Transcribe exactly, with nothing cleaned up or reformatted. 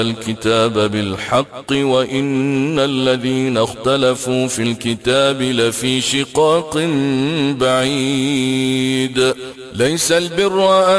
الكتاب بالحق وإن الذين اختلفوا في الكتاب لفي شقاق بعيد. ليس البر أن